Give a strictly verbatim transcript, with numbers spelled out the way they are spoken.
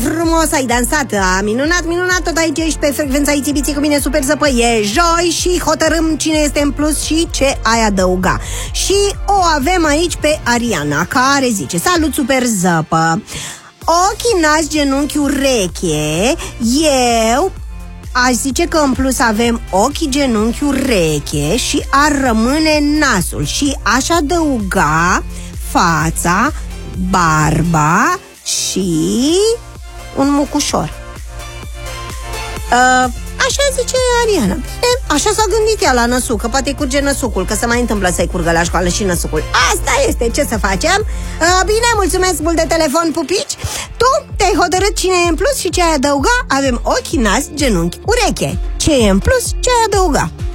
frumos ai dansat, a, minunat, minunat. Tot aici ești pe frecvența Itibiții cu mine, Super Zăpă. E joi și hotărâm cine este în plus și ce ai adăuga. Și o avem aici pe Ariana, care zice: salut, Super Zăpă. Ochii, nas, genunchi, ureche. Eu aș zice că în plus avem ochii, genunchi, ureche și ar rămâne nasul. Și aș adăuga fața, barba și un mucușor. uh, Așa zice Ariana. E, așa s-a gândit ea la năsuc, că poate curge năsucul, că se mai întâmplă să-i curgă la școală și năsucul. Asta este, ce să facem? uh, Bine, mulțumesc mult de telefon, pupici. Tu te-ai hotărât cine e în plus și ce ai adăuga? Avem ochi, nas, genunchi, ureche. Ce e în plus, ce ai adăuga?